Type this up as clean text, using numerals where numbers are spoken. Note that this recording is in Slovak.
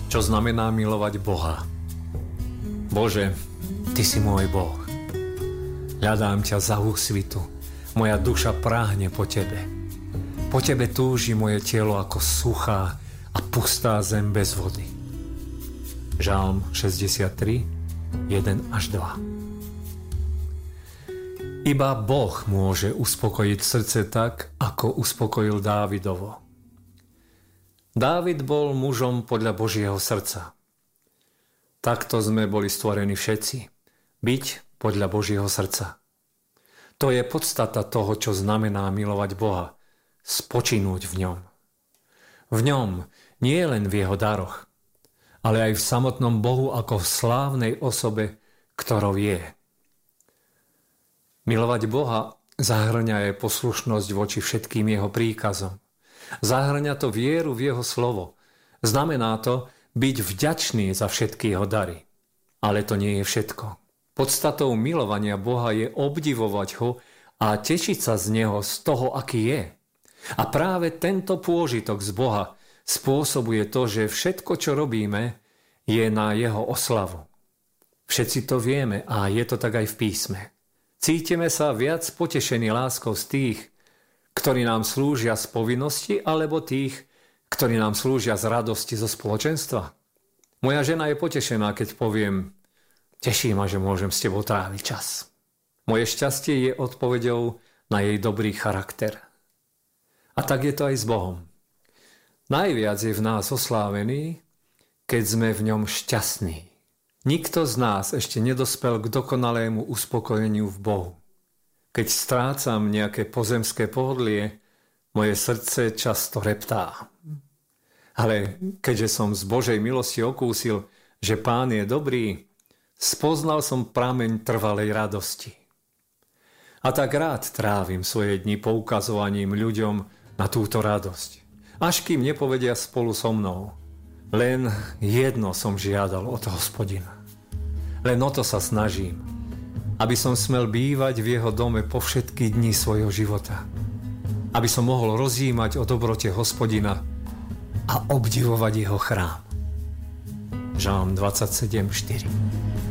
Čo znamená milovať Boha? Bože, Ty si môj Boh. Hľadám ťa za úsvitu. Moja duša práhne po Tebe. Po Tebe túži moje telo ako suchá a pustá zem bez vody. Žalm 63, 1 až 2. Iba Boh môže uspokojiť srdce tak, ako uspokojil Dávidovo. Dávid bol mužom podľa Božieho srdca. Takto sme boli stvorení všetci. Byť podľa Božieho srdca. To je podstata toho, čo znamená milovať Boha. Spočinúť v ňom. V ňom, nie len v jeho daroch, ale aj v samotnom Bohu ako v slávnej osobe, ktorou je. Milovať Boha zahŕňa aj poslušnosť voči všetkým jeho príkazom. Zahŕňa to vieru v jeho slovo. Znamená to byť vďačný za všetky jeho dary. Ale to nie je všetko. Podstatou milovania Boha je obdivovať ho a tešiť sa z neho, z toho, aký je. A práve tento pôžitok z Boha spôsobuje to, že všetko, čo robíme, je na jeho oslavu. Všetci to vieme a je to tak aj v písme. Cítime sa viac potešení láskou z tých, ktorí nám slúžia z povinnosti, alebo tých, ktorí nám slúžia z radosti zo spoločenstva. Moja žena je potešená, keď poviem: teší ma, že môžem s tebou tráviť čas. Moje šťastie je odpoveďou na jej dobrý charakter. A tak je to aj s Bohom. Najviac je v nás oslávený, keď sme v ňom šťastní. Nikto z nás ešte nedospel k dokonalému uspokojeniu v Bohu. Keď strácam nejaké pozemské pohodlie, moje srdce často reptá. Ale keďže som z Božej milosti okúsil, že Pán je dobrý, spoznal som prameň trvalej radosti. A tak rád trávim svoje dni poukazovaním ľuďom na túto radosť. Až kým nepovedia spolu so mnou: len jedno som žiadal od Hospodina. Len o to sa snažím, aby som smel bývať v jeho dome po všetky dni svojho života. Aby som mohol rozjímať o dobrote Hospodina a obdivovať jeho chrám. Žalm 27, 4.